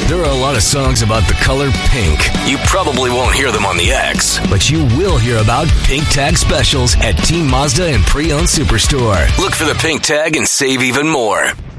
There are a lot of songs about the color pink. You probably won't hear them on the X, but you will hear about pink tag specials at Team Mazda and Pre-Owned Superstore. Look for the pink tag and save even more.